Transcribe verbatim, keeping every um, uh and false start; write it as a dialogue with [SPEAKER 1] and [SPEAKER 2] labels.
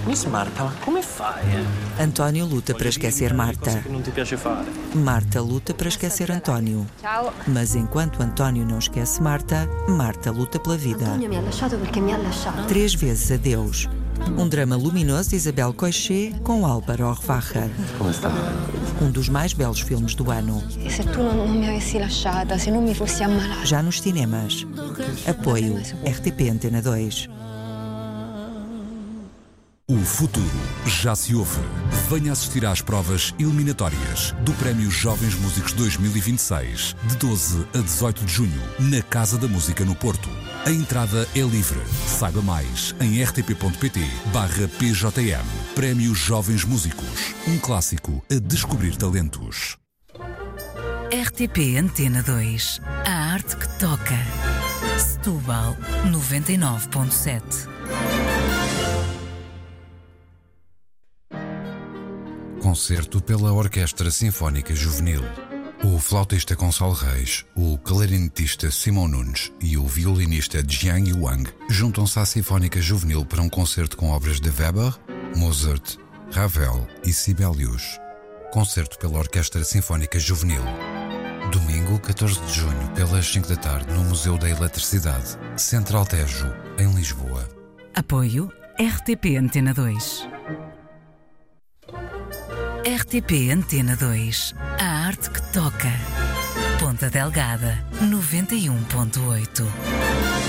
[SPEAKER 1] Miss Marta, ma come fai? Eh?
[SPEAKER 2] António luta para esquecer Marta.
[SPEAKER 1] Che non ti piace fare.
[SPEAKER 2] Marta luta para esquecer António.
[SPEAKER 3] Ciao.
[SPEAKER 2] Mas enquanto António não esquece Marta, Marta luta pela vida.
[SPEAKER 3] Antonio mi ha lasciato perché mi ha lasciato.
[SPEAKER 2] Três vezes adeus. Um drama luminoso de Isabel Coixet com Álvaro Orvacha.
[SPEAKER 1] Come sta?
[SPEAKER 2] Um dos mais belos filmes do ano.
[SPEAKER 3] E se tu non, non mi avessi lasciata, se non mi fossi ammalata?
[SPEAKER 2] Já nos cinemas. Apoio R T P Antena dois.
[SPEAKER 4] O futuro já se ouve. Venha assistir às provas eliminatórias do Prémio Jovens Músicos dois mil e vinte e seis, de doze a dezoito de junho, na Casa da Música no Porto. A entrada é livre. Saiba mais em rtp.pt barra PJM. Prémio Jovens Músicos. Um clássico a descobrir talentos.
[SPEAKER 5] R T P Antena dois. A arte que toca. Setúbal noventa e nove ponto sete.
[SPEAKER 6] Concerto pela Orquestra Sinfónica Juvenil. O flautista Gonçalo Reis, o clarinetista Simão Nunes e o violinista Jiang Wang juntam-se à Sinfónica Juvenil para um concerto com obras de Weber, Mozart, Ravel e Sibelius. Concerto pela Orquestra Sinfónica Juvenil. Domingo, catorze de junho, pelas cinco da tarde, no Museu da Eletricidade, Central Tejo, em Lisboa.
[SPEAKER 5] Apoio R T P Antena dois. R T P Antena dois. A arte que toca. Ponta Delgada, noventa e um ponto oito.